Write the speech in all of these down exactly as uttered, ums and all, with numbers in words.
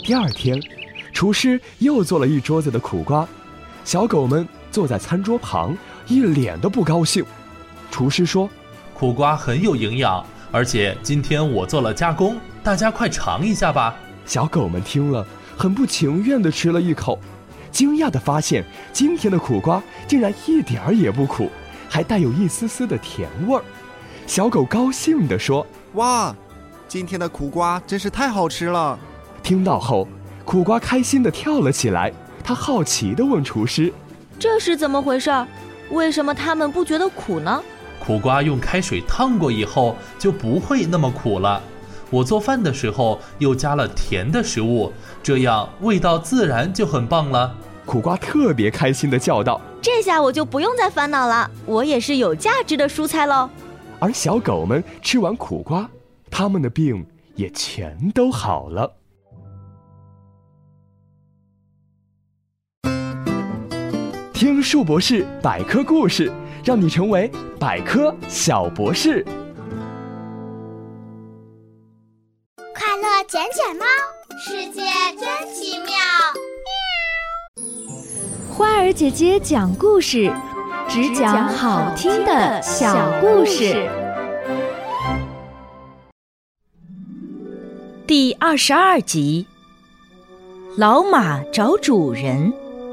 第二天，厨师又做了一桌子的苦瓜，小狗们坐在餐桌旁，一脸的不高兴。厨师说： 苦瓜很有营养，而且今天我做了加工，大家快尝一下吧。 小狗们听了，很不情愿地吃了一口，惊讶地发现今天的苦瓜竟然一点儿也不苦，还带有一丝丝的甜味儿。小狗高兴地说： 哇，今天的苦瓜真是太好吃了。 听到后，苦瓜开心地跳了起来，他好奇地问厨师： 这是怎么回事？为什么他们不觉得苦呢？ 苦瓜用开水烫过以后就不会那么苦了。我做饭的时候又加了甜的食物，这样味道自然就很棒了。 苦瓜特别开心地叫道： 这下我就不用再烦恼了，我也是有价值的蔬菜喽。 而小狗们吃完苦瓜，它们的病也全都好了。听树博士百科故事，让你成为百科小博士。 快乐捡捡猫，世界真奇妙。 花儿姐姐讲故事，只讲好听的小故事。 第二十二集，老马找主人。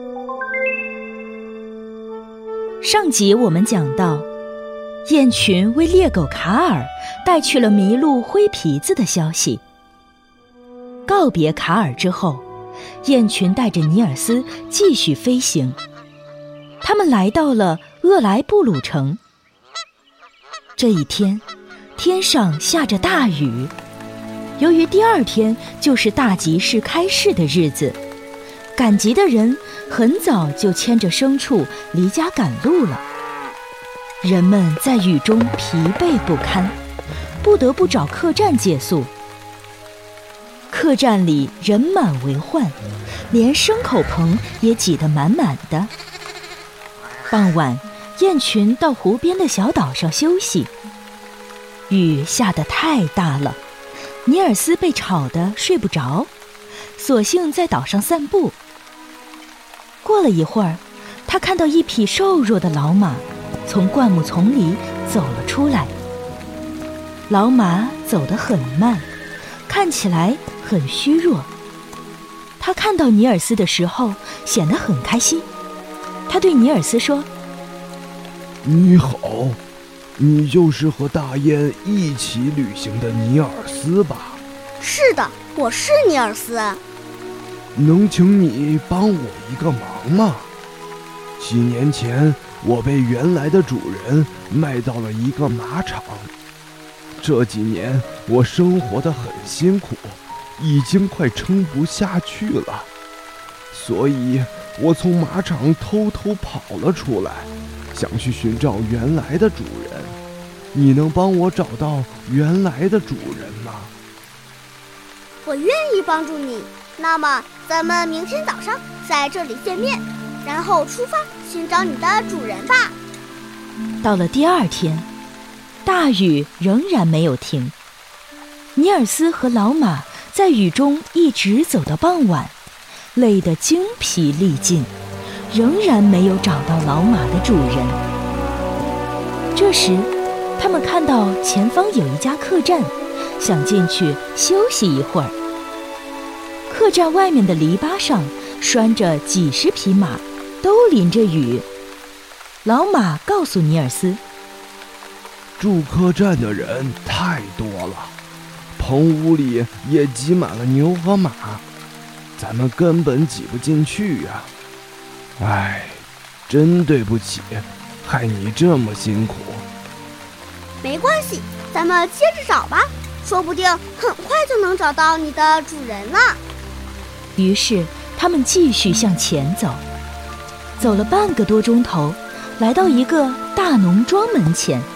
上集我们讲到，雁群为猎狗卡尔带去了麋鹿灰皮子的消息。告别卡尔之后，雁群带着尼尔斯继续飞行。他们来到了厄莱布鲁城。这一天，天上下着大雨。由于第二天就是大集市开市的日子，赶集的人很早就牵着牲畜离家赶路了。人们在雨中疲惫不堪，不得不找客栈借宿。客栈里人满为患，连牲口棚也挤得满满的。傍晚，雁群到湖边的小岛上休息。雨下得太大了，尼尔斯被吵得睡不着，索性在岛上散步。过了一会儿，他看到一匹瘦弱的老马从灌木丛里走了出来。老马走得很慢，看起来很虚弱。他看到尼尔斯的时候显得很开心。他对尼尔斯说： 你好，你就是和大雁一起旅行的尼尔斯吧？ 是的，我是尼尔斯。 能请你帮我一个忙吗？几年前我被原来的主人卖到了一个马场，这几年我生活得很辛苦，已经快撑不下去了，所以我从马场偷偷跑了出来，想去寻找原来的主人。你能帮我找到原来的主人吗？ 我愿意帮助你。那么咱们明天早上在这里见面，然后出发寻找你的主人吧。 到了第二天，大雨仍然没有停。尼尔斯和老马在雨中一直走到傍晚，累得精疲力尽，仍然没有找到老马的主人。这时，他们看到前方有一家客栈，想进去休息一会儿。客栈外面的篱笆上拴着几十匹马，都淋着雨。老马告诉尼尔斯： 住客栈的人太多了，棚屋里也挤满了牛和马，咱们根本挤不进去呀。唉，真对不起，害你这么辛苦。 没关系，咱们接着找吧，说不定很快就能找到你的主人了。 于是他们继续向前走，走了半个多钟头，来到一个大农庄门前。